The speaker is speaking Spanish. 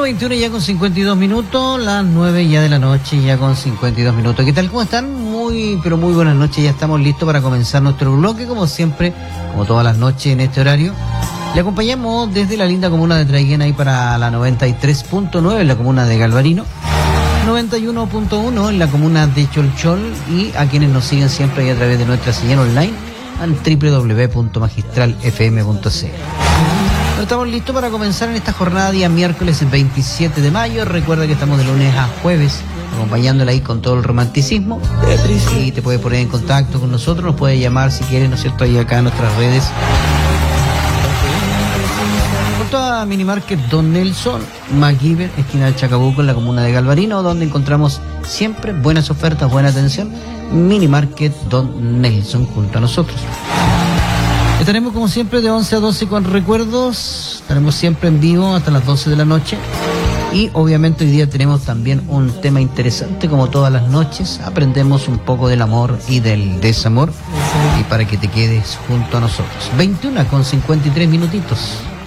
Bueno, 21 ya con 52 minutos, las 9 ya de la noche, ya con 52 minutos. ¿Qué tal? ¿Cómo están? Pero muy buenas noches. Ya estamos listos para comenzar nuestro bloque, como siempre, como todas las noches en este horario. Le acompañamos desde la linda comuna de Traiguén, ahí para la 93.9 en la comuna de Galvarino, 91.1 en la comuna de Cholchol, y a quienes nos siguen siempre ahí a través de nuestra señal online en www.magistralfm.cl. Estamos listos para comenzar en esta jornada día miércoles 27 de mayo. Recuerda que estamos de lunes a jueves acompañándola ahí con todo el romanticismo, y te puedes poner en contacto con nosotros, nos puedes llamar si quieres, ¿no es cierto?, ahí acá en nuestras redes. Junto a Minimarket Don Nelson, MacGyver, esquina del Chacabuco, en la comuna de Galvarino, donde encontramos siempre buenas ofertas, buena atención. Minimarket Don Nelson junto a nosotros. Estaremos como siempre de 11 a 12 con recuerdos. Estaremos siempre en vivo hasta las 12 de la noche. Y obviamente hoy día tenemos también un tema interesante, como todas las noches. Aprendemos un poco del amor y del desamor. Y para que te quedes junto a nosotros. 21 con 53 minutitos.